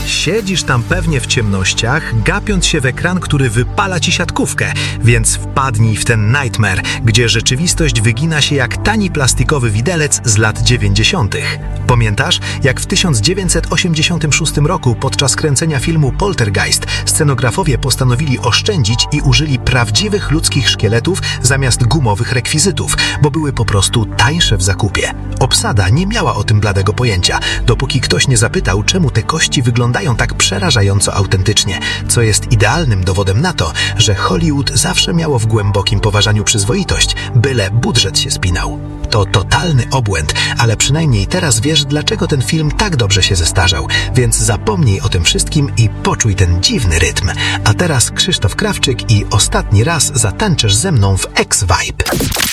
Siedzisz tam pewnie w ciemnościach, gapiąc się w ekran, który wypala ci siatkówkę, więc wpadnij w ten nightmare, gdzie rzeczywistość wygina się jak tani plastikowy widelec z lat 90. Pamiętasz, jak w 1986 roku podczas kręcenia filmu Poltergeist scenografowie postanowili oszczędzić i użyli prawdziwych ludzkich szkieletów zamiast gumowych rekwizytów, bo były po prostu tańsze w zakupie. Obsada nie miała o tym bladego pojęcia, dopóki ktoś nie zapytał, czemu te kości wyglądają tak przerażająco autentycznie, co jest idealnym dowodem na to, że Hollywood zawsze miało w głębokim poważaniu przyzwoitość, byle budżet się spinał. To totalny obłęd, ale przynajmniej teraz wiesz, dlaczego ten film tak dobrze się zestarzał, więc zapomnij o tym wszystkim i poczuj ten dziwny rytm. A teraz Krzysztof Krawczyk i ostatni raz zatańczysz ze mną w X-Vibe.